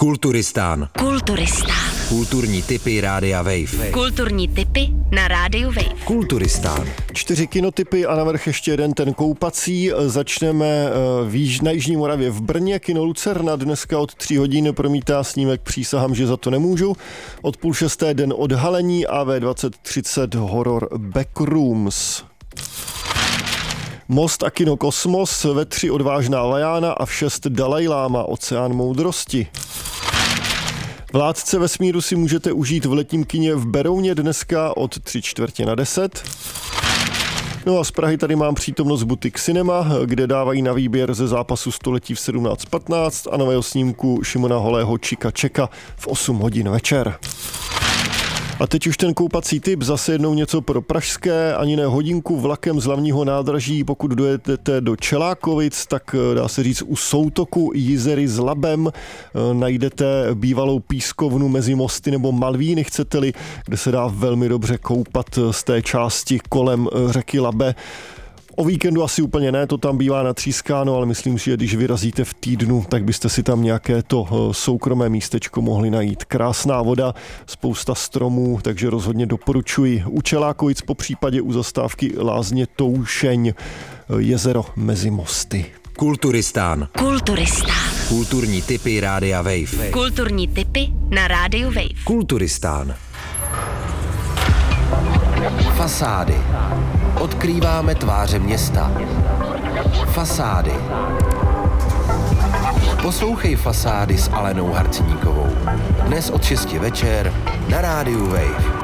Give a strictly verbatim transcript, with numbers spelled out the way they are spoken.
Kulturistán. Kulturistán. Kulturní tipy Rádia Wave. Kulturní tipy na Rádiu Wave. Kulturistán. Čtyři kinotypy a navrch ještě jeden, ten koupací. Začneme v, na Jižní Moravě v Brně. Kino Lucerna dneska od tří hodin promítá snímek Přísahám, že za to nemůžu. Od půl šesté Den odhalení a ve dvacet třicet horor Backrooms. Most a kino Kosmos, ve tři Odvážná Vajána a v šest Dalajláma, Oceán moudrosti. Vládce vesmíru si můžete užít v letním kině v Berouně dneska od tři čtvrtě na deset. No a z Prahy tady mám přítomnost Butik Cinema, kde dávají na výběr ze zápasu století v sedmnáct patnáct a nového snímku Šimona Holého Čika Čeka v osm hodin večer. A teď už ten koupací tip, zase jednou něco pro pražské, ani ne hodinku vlakem z hlavního nádraží, pokud dojedete do Čelákovic, tak dá se říct u soutoku Jizery s Labem najdete bývalou pískovnu mezi mosty nebo Malvíny, chcete-li, kde se dá velmi dobře koupat z té části kolem řeky Labe. O víkendu asi úplně ne, to tam bývá natřískáno, ale myslím si, že když vyrazíte v týdnu, tak byste si tam nějaké to soukromé místečko mohli najít. Krásná voda, spousta stromů, takže rozhodně doporučuji. U Čelákovic, po případě u zastávky Lázně Toušeň, jezero mezi mosty. Kulturistán. Kulturistán. Kulturní tipy Rádia Wave. Kulturní tipy na Rádiu Wave. Kulturistán. Fasády. Odkrýváme tváře města. Fasády. Poslouchej Fasády s Alenou Harcníkovou. Dnes od šesti večer na Rádiu Wave.